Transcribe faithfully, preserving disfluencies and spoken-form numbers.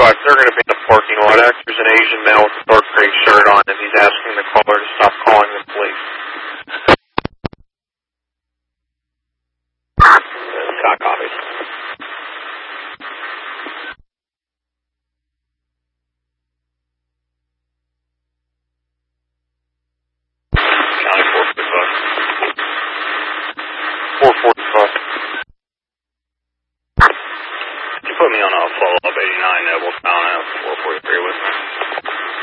five, they're going to be in the parking lot. There's an Asian male with a dark gray shirt on, and he's asking the caller to stop calling the police. Scott copies. County four forty-five. four forty-five.